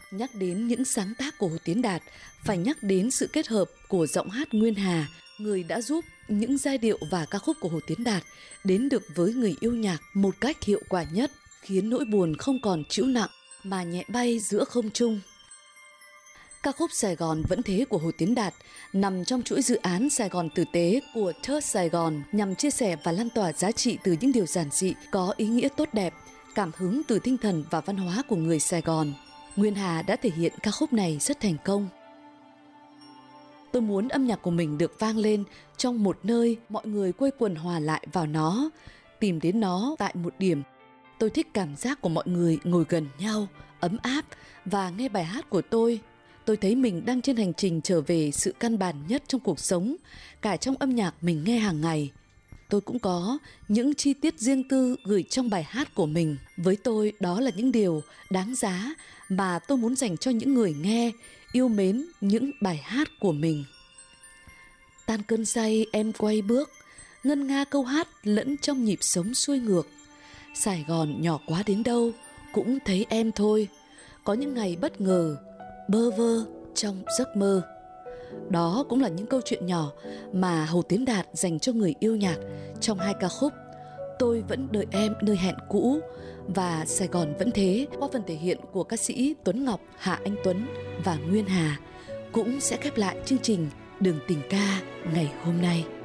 Nhắc đến những sáng tác của Hồ Tiến Đạt, phải nhắc đến sự kết hợp của giọng hát Nguyên Hà, người đã giúp những giai điệu và ca khúc của Hồ Tiến Đạt đến được với người yêu nhạc một cách hiệu quả nhất, khiến nỗi buồn không còn trĩu nặng mà nhẹ bay giữa không trung. Ca khúc Sài Gòn Vẫn Thế của Hồ Tiến Đạt nằm trong chuỗi dự án Sài Gòn Tử Tế của Third Sài Gòn, nhằm chia sẻ và lan tỏa giá trị từ những điều giản dị, có ý nghĩa tốt đẹp, cảm hứng từ tinh thần và văn hóa của người Sài Gòn. Nguyên Hà đã thể hiện ca khúc này rất thành công. Tôi muốn âm nhạc của mình được vang lên trong một nơi mọi người quây quần hòa lại vào nó, tìm đến nó tại một điểm. Tôi thích cảm giác của mọi người ngồi gần nhau, ấm áp và nghe bài hát của tôi. Tôi thấy mình đang trên hành trình trở về sự căn bản nhất trong cuộc sống, cả trong âm nhạc mình nghe hàng ngày. Tôi cũng có những chi tiết riêng tư gửi trong bài hát của mình. Với tôi, đó là những điều đáng giá mà tôi muốn dành cho những người nghe, yêu mến những bài hát của mình. Tan cơn say em quay bước, ngân nga câu hát lẫn trong nhịp sống xuôi ngược. Sài Gòn nhỏ quá đến đâu, cũng thấy em thôi. Có những ngày bất ngờ, bơ vơ trong giấc mơ. Đó cũng là những câu chuyện nhỏ mà Hồ Tiến Đạt dành cho người yêu nhạc trong hai ca khúc Tôi Vẫn Đợi Em Nơi Hẹn Cũ và Sài Gòn Vẫn Thế, qua phần thể hiện của ca sĩ Tuấn Ngọc, Hạ Anh Tuấn và Nguyên Hà, cũng sẽ khép lại chương trình Đường Tình Ca ngày hôm nay.